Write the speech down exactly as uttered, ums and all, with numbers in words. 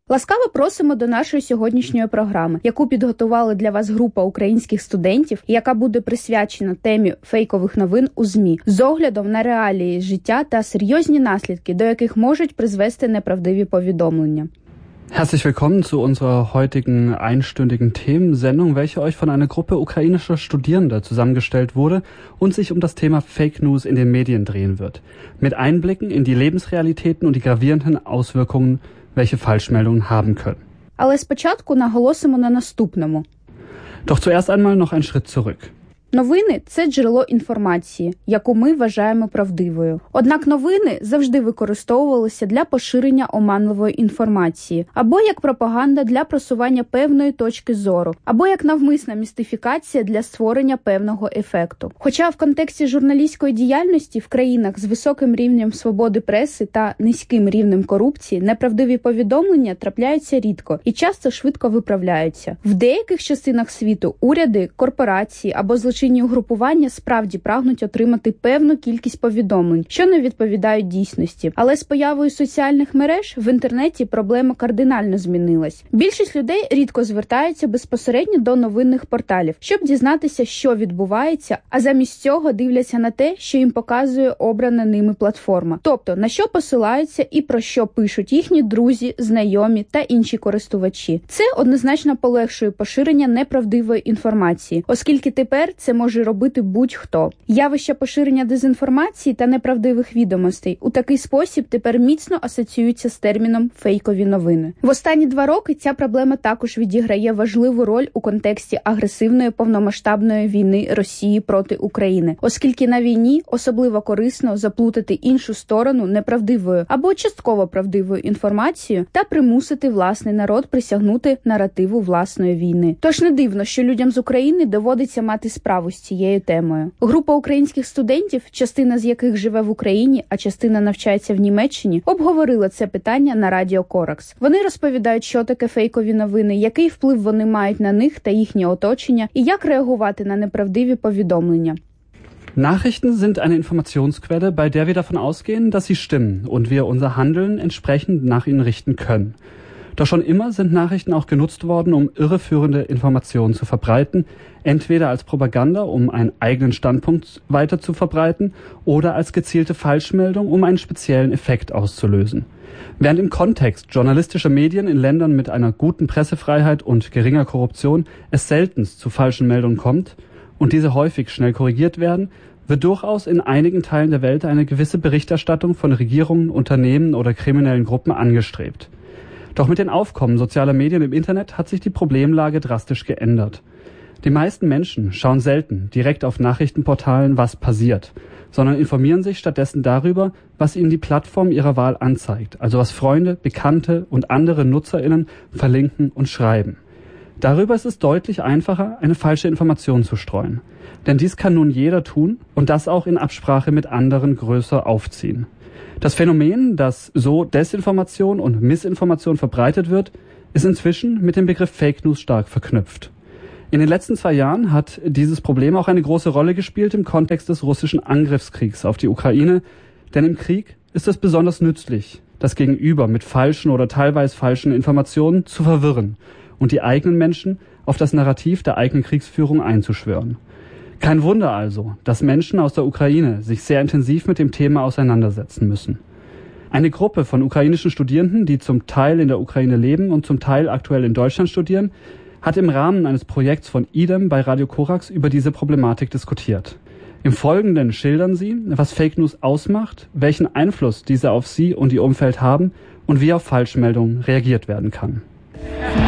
Ласкаво просимо до нашої сьогоднішньої програми, яку підготували для вас група українських студентів, яка буде присвячена темі фейкових новин у ЗМІ з оглядом на реалії життя та серйозні наслідки, до яких можуть призвести неправдиві повідомлення. Herzlich willkommen zu unserer heutigen einstündigen Themensendung, welche euch von einer Gruppe ukrainischer Studierender zusammengestellt wurde und sich um das Thema Fake News in den Medien drehen wird. Mit Einblicken in die Lebensrealitäten und die gravierenden Auswirkungen, welche Falschmeldungen haben können. Але спочатку наголосимо на наступному. Doch zuerst einmal noch ein Schritt zurück. Новини – це джерело інформації, яку ми вважаємо правдивою. Однак новини завжди використовувалися для поширення оманливої інформації, або як пропаганда для просування певної точки зору, або як навмисна містифікація для створення певного ефекту. Хоча в контексті журналістської діяльності в країнах з високим рівнем свободи преси та низьким рівнем корупції неправдиві повідомлення трапляються рідко і часто швидко виправляються. В деяких частинах світу уряди, корпорації або злочинні Злочинні угрупування справді прагнуть отримати певну кількість повідомлень, що не відповідають дійсності. Але з появою соціальних мереж в інтернеті проблема кардинально змінилась. Більшість людей рідко звертаються безпосередньо до новинних порталів, щоб дізнатися, що відбувається, а замість цього дивляться на те, що їм показує обрана ними платформа. Тобто, на що посилаються і про що пишуть їхні друзі, знайомі та інші користувачі. Це однозначно полегшує поширення неправдивої інформації, оскільки тепер це Це може робити будь-хто. Явище поширення дезінформації та неправдивих відомостей у такий спосіб тепер міцно асоціюються з терміном «фейкові новини». В останні два роки ця проблема також відіграє важливу роль у контексті агресивної повномасштабної війни Росії проти України, оскільки на війні особливо корисно заплутати іншу сторону неправдивою або частково правдивою інформацією та примусити власний народ присягнути наративу власної війни. Тож не дивно, що людям з України доводиться мати справу з цією темою. Група українських студентів, частина з яких живе в Україні, а частина навчається в Німеччині, обговорила це питання на радіо Коракс. Вони розповідають, що таке фейкові новини, який вплив вони мають на них та їхнє оточення, і як реагувати на неправдиві повідомлення. Nachrichten sind eine Informationsquelle, bei der wir davon ausgehen, dass sie stimmen und wir unser Handeln entsprechend nach ihnen richten können. Doch schon immer sind Nachrichten auch genutzt worden, um irreführende Informationen zu verbreiten, entweder als Propaganda, um einen eigenen Standpunkt weiter zu verbreiten, oder als gezielte Falschmeldung, um einen speziellen Effekt auszulösen. Während im Kontext journalistischer Medien in Ländern mit einer guten Pressefreiheit und geringer Korruption es seltenst zu falschen Meldungen kommt und diese häufig schnell korrigiert werden, wird durchaus in einigen Teilen der Welt eine gewisse Berichterstattung von Regierungen, Unternehmen oder kriminellen Gruppen angestrebt. Doch mit dem Aufkommen sozialer Medien im Internet hat sich die Problemlage drastisch geändert. Die meisten Menschen schauen selten direkt auf Nachrichtenportalen, was passiert, sondern informieren sich stattdessen darüber, was ihnen die Plattform ihrer Wahl anzeigt, also was Freunde, Bekannte und andere NutzerInnen verlinken und schreiben. Darüber ist es deutlich einfacher, eine falsche Information zu streuen. Denn dies kann nun jeder tun und das auch in Absprache mit anderen größer aufziehen. Das Phänomen, dass so Desinformation und Missinformation verbreitet wird, ist inzwischen mit dem Begriff Fake News stark verknüpft. In den letzten zwei Jahren hat dieses Problem auch eine große Rolle gespielt im Kontext des russischen Angriffskriegs auf die Ukraine, denn im Krieg ist es besonders nützlich, das Gegenüber mit falschen oder teilweise falschen Informationen zu verwirren und die eigenen Menschen auf das Narrativ der eigenen Kriegsführung einzuschwören. Kein Wunder also, dass Menschen aus der Ukraine sich sehr intensiv mit dem Thema auseinandersetzen müssen. Eine Gruppe von ukrainischen Studierenden, die zum Teil in der Ukraine leben und zum Teil aktuell in Deutschland studieren, hat im Rahmen eines Projekts von IDEM bei Radio Korax über diese Problematik diskutiert. Im Folgenden schildern sie, was Fake News ausmacht, welchen Einfluss diese auf sie und ihr Umfeld haben und wie auf Falschmeldungen reagiert werden kann.